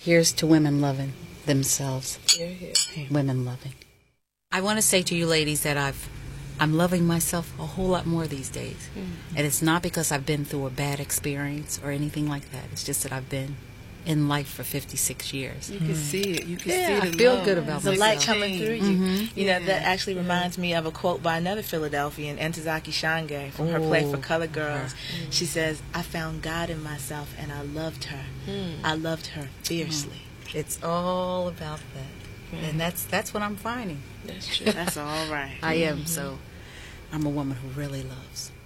Here's to women loving themselves. Here, here. Women loving. I want to say to you ladies that I'm loving myself a whole lot more these days. And it's not because I've been through a bad experience or anything like that. It's just that I've been in life for 56 years. You can see it. You can see I the feel love. good about There's a myself. light coming through you. You know, that actually Yeah. reminds me of a quote by another Philadelphian, Ntozake Shange, from her play For Colored Girls. She says, "I found God in myself and I loved her. I loved her fiercely." It's all about that. And that's what I'm finding. That's true. That's all right. I am, so I'm a woman who really loves.